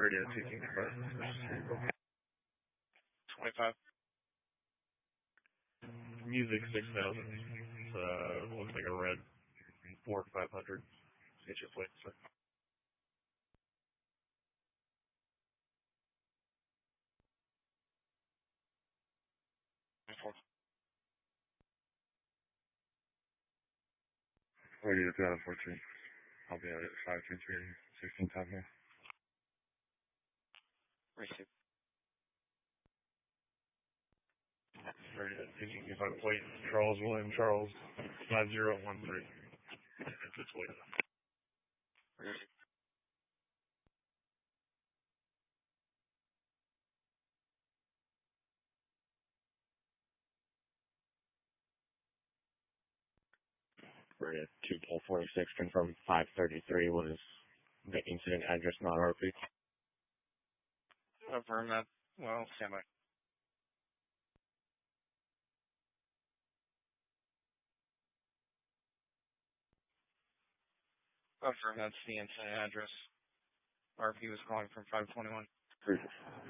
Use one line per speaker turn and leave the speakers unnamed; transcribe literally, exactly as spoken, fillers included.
Radio taking first.
twenty-five.
Music six thousand. Uh, looks like a red four five hundred. Get your plate, sir. Radio two out of fourteen. I'll be out at five three three sixteen time here.
Receive.
Radio taking five plate. Charles William Charles five zero one three. That's its way.
Receive.
Radio two Paul forty-six confirmed five thirty-three was the incident address, not R P.
Affirm that. Well, stand by. Affirm that's the incident address. R P was calling from five twenty-one.